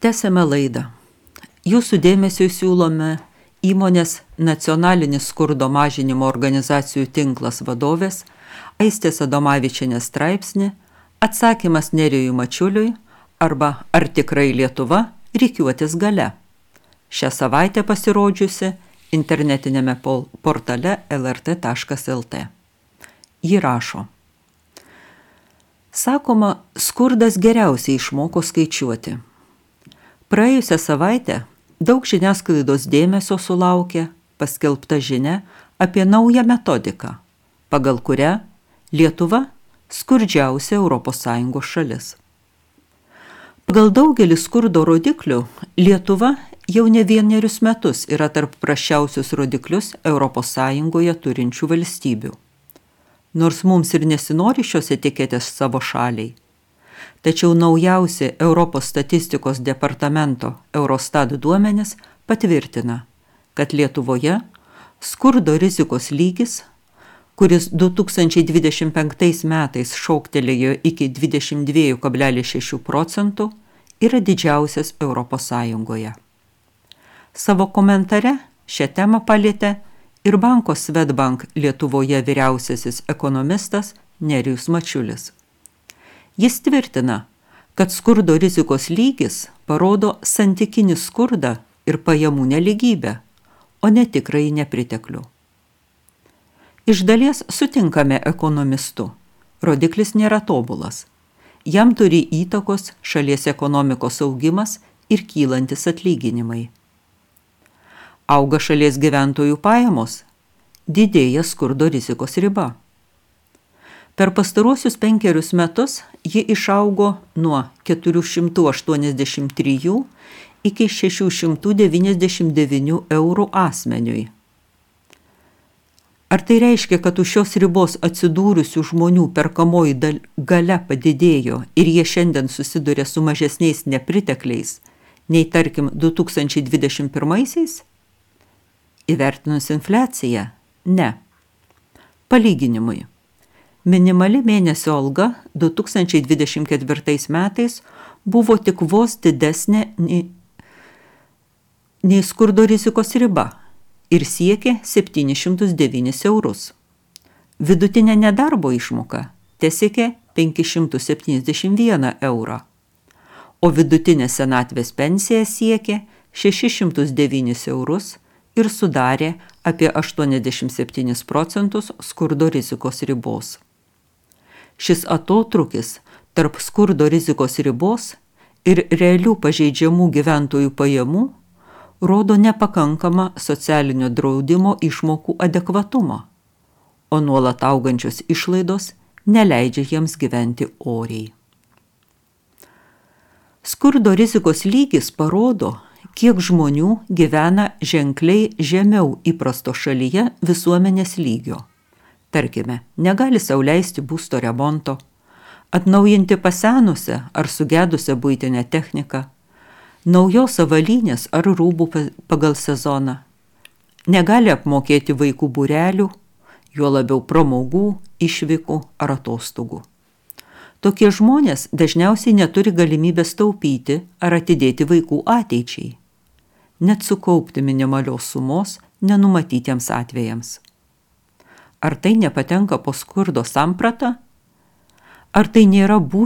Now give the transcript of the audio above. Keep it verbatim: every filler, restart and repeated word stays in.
Tęsiame laidą. Jūsų dėmesiui siūlome įmonės Nacionalinis skurdo mažinimo organizacijų tinklas vadovės Aistės Adomavičienės straipsnį Atsakymas Nerijui Mačiuliui arba Ar tikrai Lietuva rikiuotis gale. Šią savaitę pasirodžiusi internetinėme portale el er tė taškas el tė. Ji rašo: Sakoma, skurdas geriausiai išmoko skaičiuoti. Praėjusią savaitę daug žiniasklaidos dėmesio sulaukė paskelbta žinia apie naują metodiką, pagal kurią Lietuva skurdžiausia Europos Sąjungos šalis. Pagal daugelį skurdo rodiklių Lietuva jau ne vienerius metus yra tarp prasčiausius rodiklius Europos Sąjungoje turinčių valstybių. Nors mums ir nesinori šios etiketės savo šaliai, tačiau naujausi Europos statistikos departamento Eurostat duomenys patvirtina, kad Lietuvoje skurdo rizikos lygis, kuris du tūkstančiai dvidešimt penktais metais šoktelėjo iki dvidešimt du kablelis šeši procentų, yra didžiausias Europos Sąjungoje. Savo komentare šią temą palietė ir banko Swedbank Lietuvoje vyriausiasis ekonomistas Nerijus Mačiulis. Jis tvirtina, kad skurdo rizikos lygis parodo santykinį skurdą ir pajamų nelygybę, o ne tikrai nepriteklių. Iš dalies sutinkame ekonomistu, rodiklis nėra tobulas. Jam turi įtakos šalies ekonomikos augimas ir kylantis atlyginimai. Auga šalies gyventojų pajamos, didėja skurdo rizikos riba. Per pastaruosius penkerius metus ji išaugo nuo keturių šimtų aštuoniasdešimt trijų iki šešių šimtų devyniasdešimt devynių eurų asmeniui. Ar tai reiškia, kad už šios ribos atsidūrusių žmonių perkamoji galia padidėjo ir jie šiandien susiduria su mažesniais nepritekliais nei tarkim du tūkstančiai dvidešimt pirmaisiais? Įvertinus infliaciją? Ne. Palyginimui. Minimali mėnesio alga du tūkstančiai dvidešimt ketvirtais metais buvo tik vos didesnė nei, nei skurdo rizikos riba ir siekė septynis šimtus devynis eurus. Vidutinė nedarbo išmoka tesiekė penkis šimtus septyniasdešimt vieną eurą, o vidutinė senatvės pensija siekė šešis šimtus devynis eurus ir sudarė apie aštuoniasdešimt septynis procentus skurdo rizikos ribos. Šis atotrūkis tarp skurdo rizikos ribos ir realių pažeidžiamų gyventojų pajamų rodo nepakankamą socialinio draudimo išmokų adekvatumą, o nuolat augančios išlaidos neleidžia jiems gyventi oriai. Skurdo rizikos lygis parodo, kiek žmonių gyvena ženkliai žemiau įprasto šalyje visuomenės lygio. Tarkime, negali sau leisti būsto remonto, atnaujinti pasenusią ar sugedusią buitinę techniką, naujos avalynės ar rūbų pagal sezoną, negali apmokėti vaikų būrelių, juo labiau pramogų, išvykų ar atostogų. Tokie žmonės dažniausiai neturi galimybės taupyti ar atidėti vaikų ateičiai, net sukaupti minimalios sumos nenumatytiems atvejams. Ar tai nepatenka po skurdo sampratą? Ar tai nėra būtina